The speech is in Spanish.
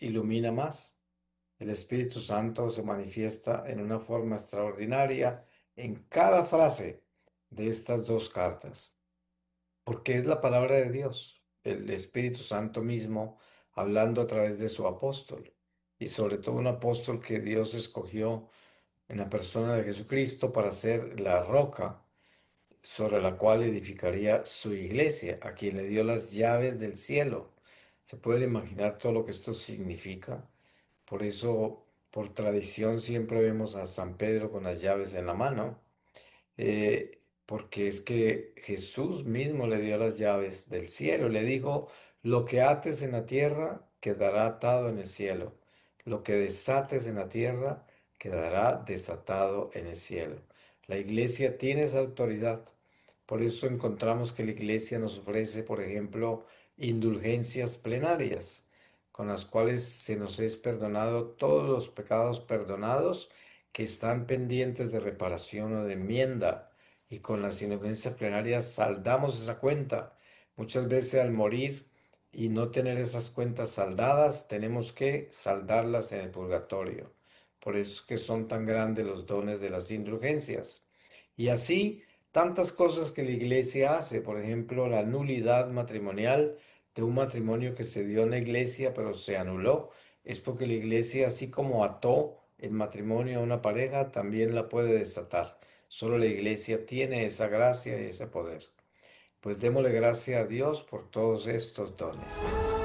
ilumina más. El Espíritu Santo se manifiesta en una forma extraordinaria en cada frase de estas dos cartas, porque es la palabra de Dios, el Espíritu Santo mismo hablando a través de su apóstol, y sobre todo un apóstol que Dios escogió en la persona de Jesucristo para ser la roca sobre la cual edificaría su iglesia, a quien le dio las llaves del cielo. ¿Se pueden imaginar todo lo que esto significa? Por eso, por tradición, siempre vemos a San Pedro con las llaves en la mano, porque es que Jesús mismo le dio las llaves del cielo. Le dijo, lo que ates en la tierra quedará atado en el cielo. Lo que desates en la tierra quedará desatado en el cielo. La iglesia tiene esa autoridad. Por eso encontramos que la iglesia nos ofrece, por ejemplo, indulgencias plenarias, con las cuales se nos es perdonado todos los pecados perdonados que están pendientes de reparación o de enmienda, y con las indulgencias plenarias saldamos esa cuenta. Muchas veces al morir y no tener esas cuentas saldadas, tenemos que saldarlas en el purgatorio. Por eso es que son tan grandes los dones de las indulgencias. Y así, tantas cosas que la iglesia hace, por ejemplo, la nulidad matrimonial de un matrimonio que se dio en la iglesia pero se anuló, es porque la iglesia, así como ató el matrimonio a una pareja, también la puede desatar. Solo la iglesia tiene esa gracia y ese poder. Pues démosle gracias a Dios por todos estos dones.